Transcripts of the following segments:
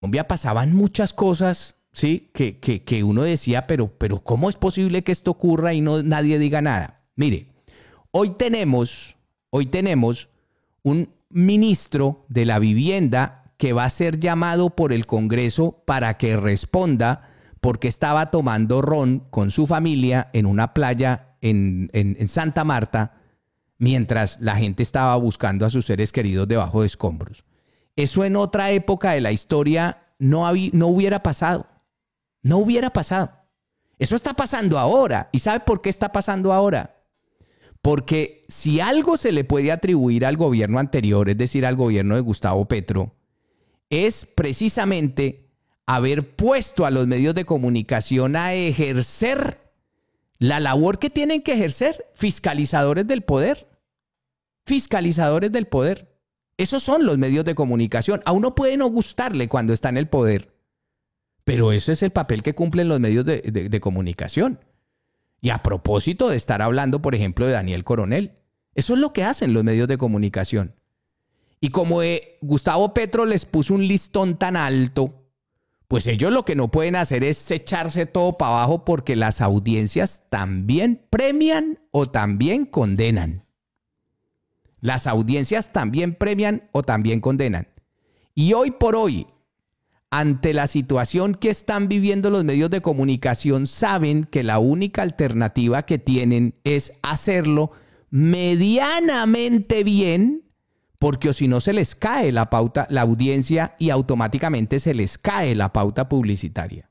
Colombia pasaban muchas cosas, ¿sí? Que uno decía, pero ¿cómo es posible que esto ocurra y no nadie diga nada? Mire, hoy tenemos un ministro de la vivienda que va a ser llamado por el Congreso para que responda porque estaba tomando ron con su familia en una playa en Santa Marta mientras la gente estaba buscando a sus seres queridos debajo de escombros. Eso en otra época de la historia no hubiera pasado. No hubiera pasado. Eso está pasando ahora. ¿Y sabe por qué está pasando ahora? Porque si algo se le puede atribuir al gobierno anterior, es decir, al gobierno de Gustavo Petro, es precisamente haber puesto a los medios de comunicación a ejercer la labor que tienen que ejercer, fiscalizadores del poder. Fiscalizadores del poder. Esos son los medios de comunicación. A uno puede no gustarle cuando está en el poder, pero ese es el papel que cumplen los medios de comunicación. Y a propósito de estar hablando, por ejemplo, de Daniel Coronel, eso es lo que hacen los medios de comunicación. Y como Gustavo Petro les puso un listón tan alto, pues ellos lo que no pueden hacer es echarse todo para abajo porque las audiencias también premian o también condenan. Las audiencias también premian o también condenan. Y hoy por hoy, ante la situación que están viviendo los medios de comunicación, saben que la única alternativa que tienen es hacerlo medianamente bien, porque o si no se les cae la pauta, la audiencia, y automáticamente se les cae la pauta publicitaria.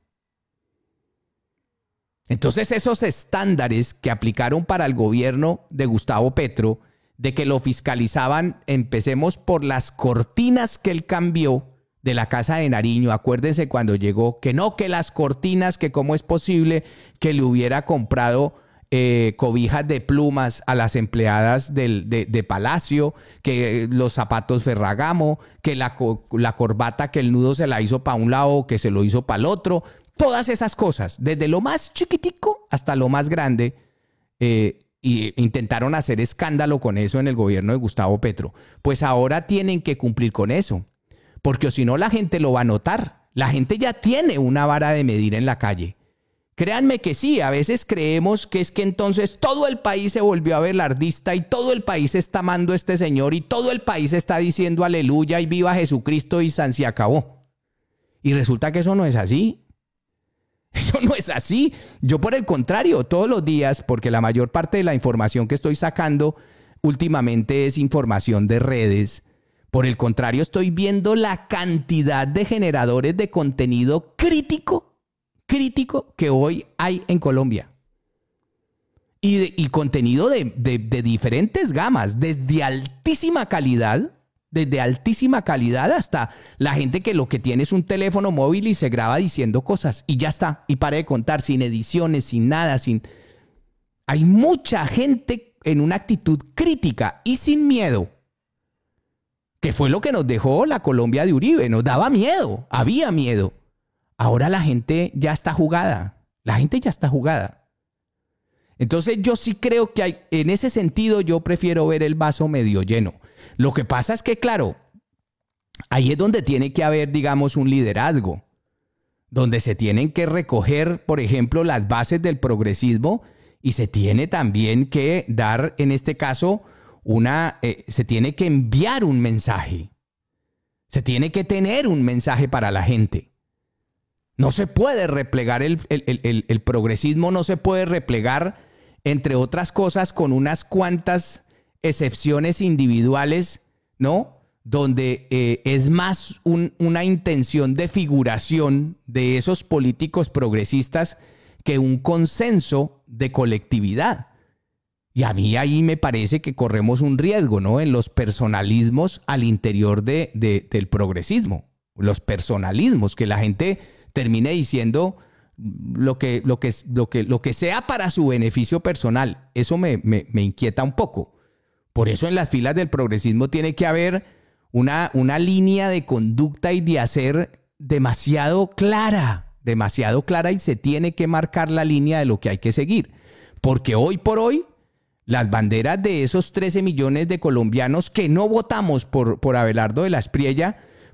Entonces esos estándares que aplicaron para el gobierno de Gustavo Petro, de que lo fiscalizaban, empecemos por las cortinas que él cambió de la Casa de Nariño. Acuérdense cuando llegó, que no, que las cortinas, que cómo es posible que le hubiera comprado cobijas de plumas a las empleadas de Palacio, que los zapatos Ferragamo, que la corbata, que el nudo se la hizo para un lado, que se lo hizo para el otro. Todas esas cosas, desde lo más chiquitico hasta lo más grande, y intentaron hacer escándalo con eso en el gobierno de Gustavo Petro. Pues ahora tienen que cumplir con eso, porque si no la gente lo va a notar. La gente ya tiene una vara de medir en la calle. Créanme que sí, a veces creemos que es que entonces todo el país se volvió abelardista y todo el país está amando a este señor y todo el país está diciendo aleluya y viva Jesucristo y san se acabó. Y resulta que eso no es así. Eso no es así. Yo, por el contrario, todos los días, porque la mayor parte de la información que estoy sacando últimamente es información de redes, por el contrario, estoy viendo la cantidad de generadores de contenido crítico que hoy hay en Colombia. Y contenido de diferentes gamas, desde altísima calidad hasta la gente que lo que tiene es un teléfono móvil y se graba diciendo cosas y ya está, y para de contar, sin ediciones, sin nada, Hay mucha gente en una actitud crítica y sin miedo, que fue lo que nos dejó la Colombia de Uribe. Nos daba miedo, había miedo. Ahora la gente ya está jugada, Entonces yo sí creo que en ese sentido yo prefiero ver el vaso medio lleno. Lo que pasa es que, claro, ahí es donde tiene que haber, digamos, un liderazgo, donde se tienen que recoger, por ejemplo, las bases del progresismo y se tiene también que dar, en este caso, se tiene que enviar un mensaje. Se tiene que tener un mensaje para la gente. No se puede replegar el progresismo, no se puede replegar, entre otras cosas, con unas cuantas excepciones individuales, ¿no? Donde es más una intención de figuración de esos políticos progresistas que un consenso de colectividad. Y a mí ahí me parece que corremos un riesgo, ¿no? En los personalismos al interior del progresismo. Los personalismos, que la gente termine diciendo lo que sea para su beneficio personal. Eso me inquieta un poco. Por eso en las filas del progresismo tiene que haber una línea de conducta y de hacer demasiado clara, y se tiene que marcar la línea de lo que hay que seguir. Porque hoy por hoy, las banderas de esos 13 millones de colombianos que no votamos por Abelardo de la Espriella,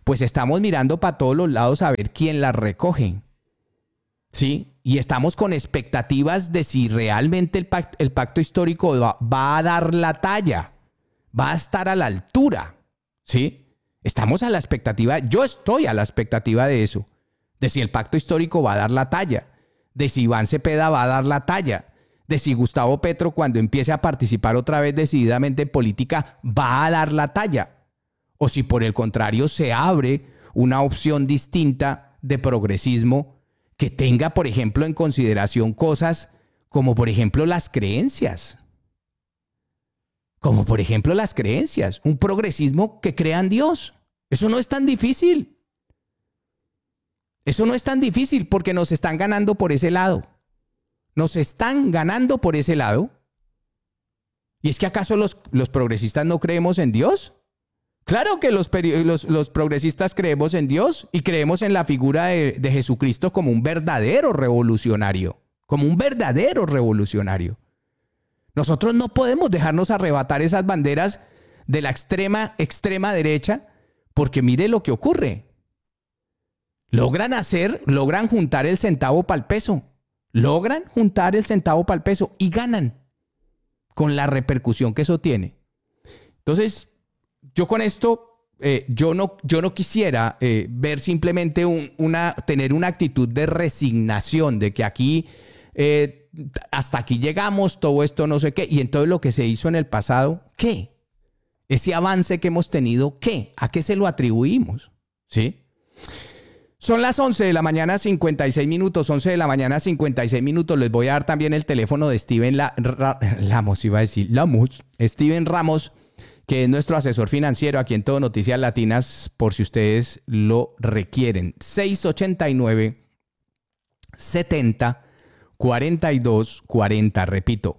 pues estamos mirando para todos los lados a ver quién las recoge. ¿Sí? Y estamos con expectativas de si realmente el pacto histórico va a dar la talla, va a estar a la altura. ¿Sí? Estamos a la expectativa, yo estoy a la expectativa de eso, de si el pacto histórico va a dar la talla, de si Iván Cepeda va a dar la talla, de si Gustavo Petro, cuando empiece a participar otra vez decididamente en política, va a dar la talla. O si por el contrario se abre una opción distinta de progresismo que tenga, por ejemplo, en consideración cosas como, por ejemplo, las creencias. Como, por ejemplo, las creencias. Un progresismo que crea en Dios. Eso no es tan difícil. Eso no es tan difícil porque nos están ganando por ese lado. Nos están ganando por ese lado. ¿Y es que acaso los progresistas no creemos en Dios? Claro que los progresistas creemos en Dios y creemos en la figura de Jesucristo como un verdadero revolucionario. Como un verdadero revolucionario. Nosotros no podemos dejarnos arrebatar esas banderas de la extrema derecha, porque mire lo que ocurre. Logran juntar el centavo para el peso. Logran juntar el centavo para el peso y ganan con la repercusión que eso tiene. Entonces, yo con esto, yo no quisiera ver simplemente tener una actitud de resignación, de que aquí, hasta aquí llegamos, todo esto no sé qué, y entonces lo que se hizo en el pasado, ¿qué? Ese avance que hemos tenido, ¿qué? ¿A qué se lo atribuimos? ¿Sí? Son las 11 de la mañana, 56 minutos, 11 de la mañana, 56 minutos. Les voy a dar también el teléfono de Steven Steven Ramos, que es nuestro asesor financiero aquí en Todo Noticias Latinas, por si ustedes lo requieren. 689-70-42-40. Repito,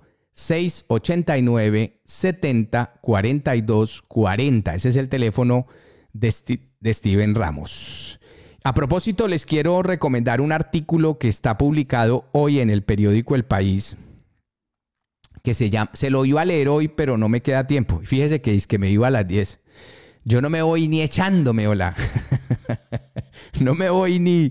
689-70-42-40. Ese es el teléfono de Steven Ramos. A propósito, les quiero recomendar un artículo que está publicado hoy en el periódico El País, que se lo iba a leer hoy, pero no me queda tiempo. Fíjese que es que me iba a las 10. Yo no me voy ni echándome, hola. No me voy ni,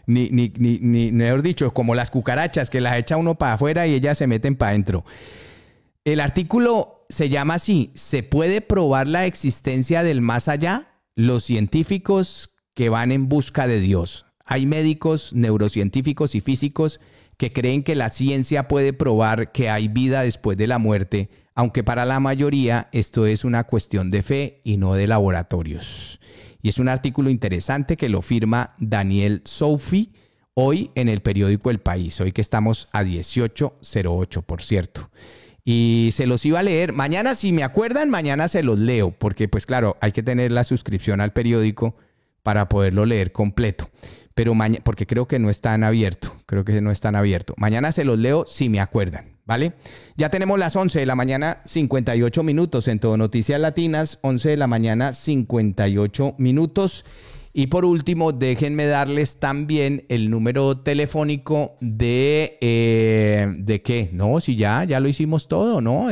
mejor dicho, como las cucarachas que las echa uno para afuera y ellas se meten para adentro. El artículo se llama así: ¿se puede probar la existencia del más allá? Los científicos que van en busca de Dios. Hay médicos, neurocientíficos y físicos que creen que la ciencia puede probar que hay vida después de la muerte, aunque para la mayoría esto es una cuestión de fe y no de laboratorios. Y es un artículo interesante que lo firma Daniel Soufi hoy en el periódico El País, hoy que estamos a 18:08, por cierto. Y se los iba a leer. Mañana, si me acuerdan, mañana se los leo, porque pues claro, hay que tener la suscripción al periódico para poderlo leer completo. Pero porque creo que no están abiertos. Mañana se los leo si me acuerdan, ¿vale? Ya tenemos las 11 de la mañana, 58 minutos en Todo Noticias Latinas. 11 de la mañana, 58 minutos. Y por último, déjenme darles también el número telefónico de qué. No, si ya lo hicimos todo, ¿no?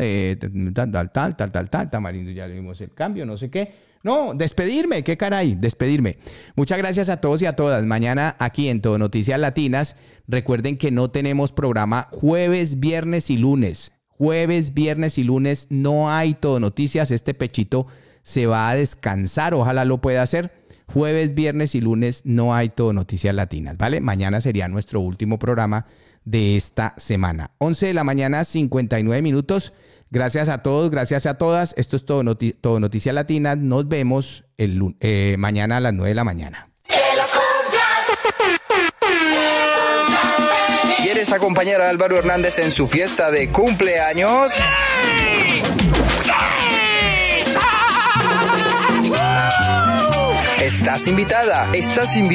Tamarindo, ya le dimos el cambio, no sé qué. No, despedirme, qué caray, despedirme. Muchas gracias a todos y a todas. Mañana aquí en Todo Noticias Latinas, recuerden que no tenemos programa jueves, viernes y lunes. Jueves, viernes y lunes no hay Todo Noticias. Este pechito se va a descansar, ojalá lo pueda hacer. Jueves, viernes y lunes no hay Todo Noticias Latinas, ¿vale? Mañana sería nuestro último programa de esta semana. 11 de la mañana, 59 minutos. Gracias a todos, gracias a todas. Esto es Todo Noticias Latinas. Nos vemos mañana a las 9 de la mañana. ¿Quieres acompañar a Álvaro Hernández en su fiesta de cumpleaños? Estás invitada,